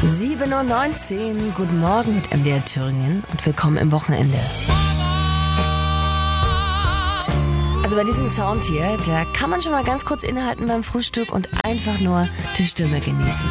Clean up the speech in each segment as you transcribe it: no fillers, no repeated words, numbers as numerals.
7:19 Uhr, guten Morgen mit MDR Thüringen und willkommen im Wochenende. Also bei diesem Sound hier, da kann man schon mal ganz kurz innehalten beim Frühstück und einfach nur die Stimme genießen.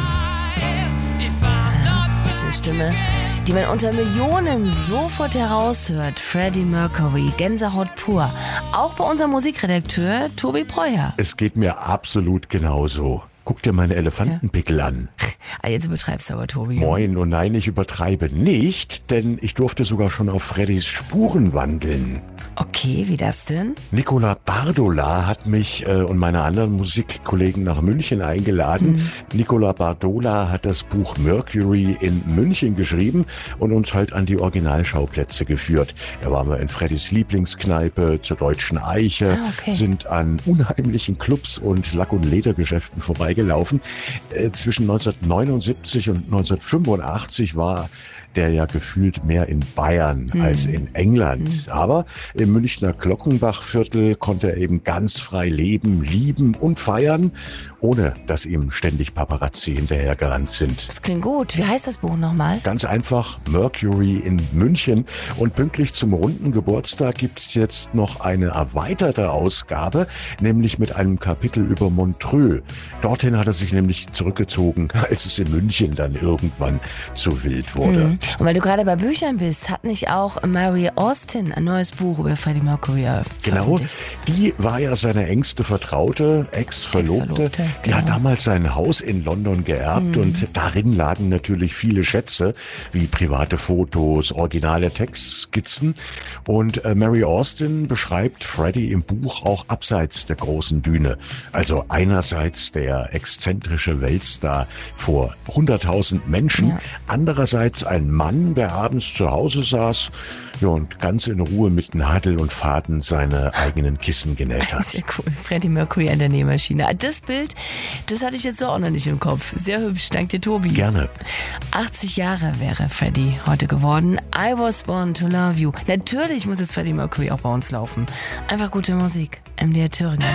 Das ist eine Stimme, die man unter Millionen sofort heraushört. Freddie Mercury, Gänsehaut pur. Auch bei unserem Musikredakteur Tobi Breuer. Es geht mir absolut genauso. Guck dir meine Elefantenpickel an. Jetzt übertreibst du aber, Tobi. Moin, und nein, ich übertreibe nicht, denn ich durfte sogar schon auf Freddys Spuren wandeln. Okay, wie das denn? Nicola Bardola hat mich und meine anderen Musikkollegen nach München eingeladen. Nicola Bardola hat das Buch Mercury in München geschrieben und uns halt an die Originalschauplätze geführt. Da waren wir in Freddys Lieblingskneipe zur Deutschen Eiche, sind an unheimlichen Clubs und Lack- und Ledergeschäften vorbeigelaufen. Zwischen 1979 und 1985 war der ja gefühlt mehr in Bayern als in England. Aber im Münchner Glockenbachviertel konnte er eben ganz frei leben, lieben und feiern, ohne dass ihm ständig Paparazzi hinterhergerannt sind. Das klingt gut. Wie heißt das Buch nochmal? Ganz einfach, Mercury in München. Und pünktlich zum runden Geburtstag gibt's jetzt noch eine erweiterte Ausgabe, nämlich mit einem Kapitel über Montreux. Dorthin hat er sich nämlich zurückgezogen, als es in München dann irgendwann zu wild wurde. Und weil du gerade bei Büchern bist, hat nicht auch Mary Austin ein neues Buch über Freddie Mercury Genau, die war ja seine engste Vertraute, Ex-Verlobte. Die hat damals sein Haus in London geerbt und darin lagen natürlich viele Schätze, wie private Fotos, originale Textskizzen. Und Mary Austin beschreibt Freddie im Buch auch abseits der großen Bühne. Also einerseits der exzentrische Weltstar vor 100.000 Menschen, andererseits ein Mann, der abends zu Hause saß und ganz in Ruhe mit Nadel und Faden seine eigenen Kissen genäht hat. Sehr cool. Freddie Mercury an der Nähmaschine. Das Bild, das hatte ich jetzt so auch noch nicht im Kopf. Sehr hübsch. Danke dir, Tobi. Gerne. 80 Jahre wäre Freddie heute geworden. I was born to love you. Natürlich muss jetzt Freddie Mercury auch bei uns laufen. Einfach gute Musik. MDR Thüringen.